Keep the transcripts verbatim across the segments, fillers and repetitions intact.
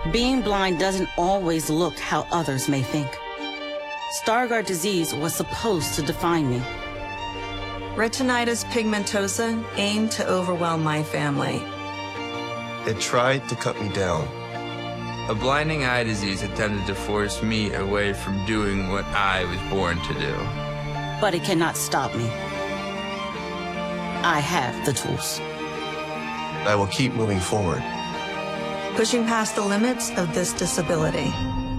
Being blind doesn't always look how others may think. Stargardt disease was supposed to define me. Retinitis pigmentosa aimed to overwhelm my family. It tried to cut me down. A blinding eye disease attempted to force me away from doing what I was born to do. But it cannot stop me. I have the tools. I will keep moving forward. Pushing past the limits of this disability.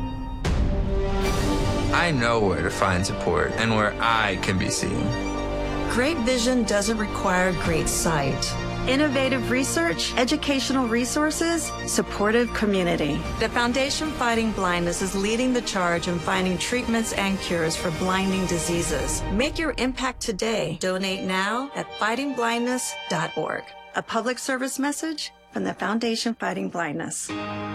I know where to find support and where I can be seen. Great vision doesn't require great sight. Innovative research, educational resources, supportive community. The Foundation Fighting Blindness is leading the charge in finding treatments and cures for blinding diseases. Make your impact today. Donate now at fighting blindness dot org. A public service message from the Foundation Fighting Blindness.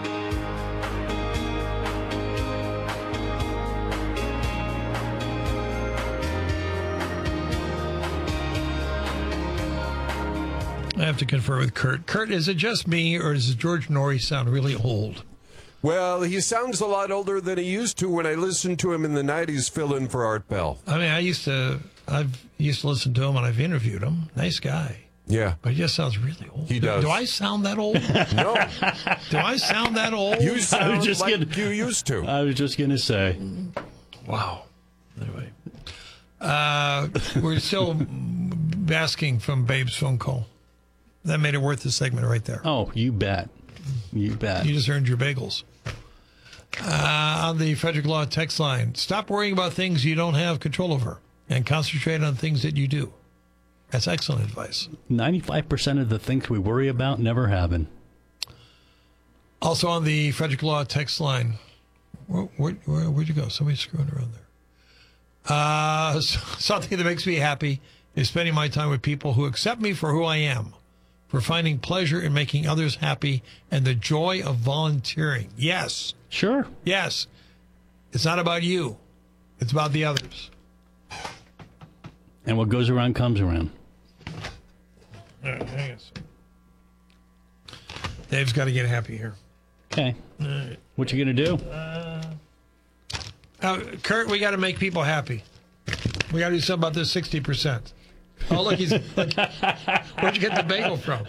I have to confer with Kurt. Kurt, is it just me, or does George Norrie sound really old? Well, he sounds a lot older than he used to when I listened to him in the nineties fill in for Art Bell. I mean, I used to, I've used to listen to him, and I've interviewed him. Nice guy. Yeah. But he just sounds really old. He do, does. Do I sound that old? No. Do I sound that old? You sound I was just like gonna, you used to. I was just going to say. Wow. Anyway. Uh, we're still basking from Babe's phone call. That made it worth the segment right there. Oh, you bet. You bet. You just earned your bagels. Uh, on the Frederick Law text line, stop worrying about things you don't have control over and concentrate on things that you do. That's excellent advice. ninety-five percent of the things we worry about never happen. Also on the Frederick Law text line, where, where, where, where'd you go? Somebody's screwing around there. Uh, something that makes me happy is spending my time with people who accept me for who I am, for finding pleasure in making others happy, and the joy of volunteering. Yes. Sure. Yes. It's not about you. It's about the others. And what goes around comes around. All right, hang on. Dave's got to get happy here. Okay. All right. What you going to do? Uh, uh, Kurt, we got to make people happy. We got to do something about this sixty percent. Oh, look, he's. Look, where'd you get the bagel from?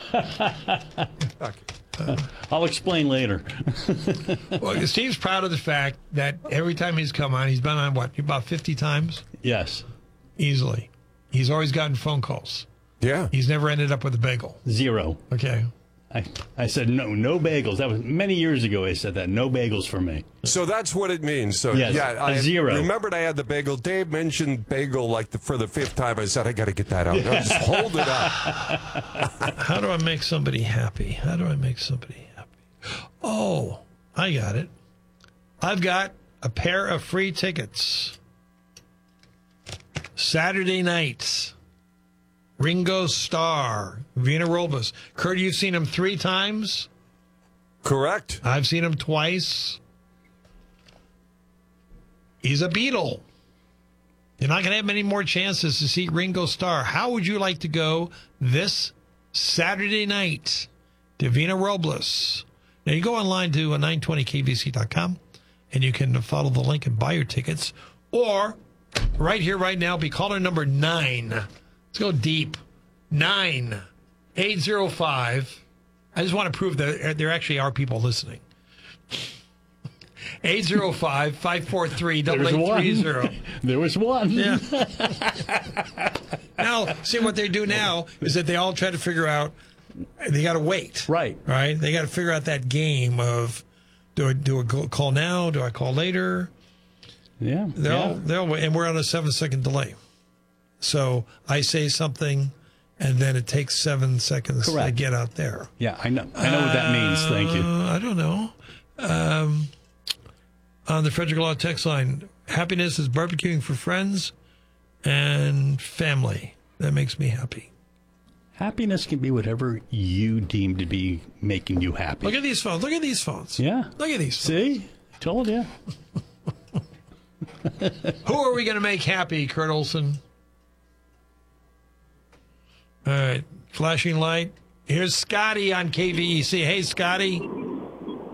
Uh, I'll explain later. Well, Steve's proud of the fact that every time he's come on, he's been on, what, about fifty times? Yes. Easily. He's always gotten phone calls. Yeah. He's never ended up with a bagel. Zero. Okay. I, I said, no, no bagels. That was many years ago I said that. No bagels for me. So that's what it means. So Yes, yeah, a I zero. remembered I had the bagel. Dave mentioned bagel like the, for the fifth time. I said, I got to get that out. No, just hold it up. How do I make somebody happy? How do I make somebody happy? Oh, I got it. I've got a pair of free tickets. Saturday night. Ringo Starr, Vina Robles. Kurt, you've seen him three times? Correct. I've seen him twice. He's a Beatle. You're not going to have many more chances to see Ringo Starr. How would you like to go this Saturday night to Vina Robles? Now, you go online to nine twenty K V C dot com, and you can follow the link and buy your tickets. Or, right here, right now, be caller number nine. Let's go deep. nine eight zero five. I just want to prove that there actually are people listening. eight zero five, five four three, eight eight three zero. There was one. Yeah. Now, see what they do now is that they all try to figure out, they got to wait. Right. Right? They got to figure out that game of, do I do a call now? Do I call later? Yeah. They'll, yeah. they'll wait. And we're on a seven second delay. So I say something, and then it takes seven seconds Correct. to get out there. Yeah, I know. I know what that means. Thank you. Uh, I don't know. Um, on the Frederick Law text line, happiness is barbecuing for friends and family. That makes me happy. Happiness can be whatever you deem to be making you happy. Look at these phones. Look at these phones. Yeah. Look at these phones. See? I told you. Who are we going to make happy, Kurt Olson? All right. Flashing light. Here's Scotty on K V E C. Hey, Scotty.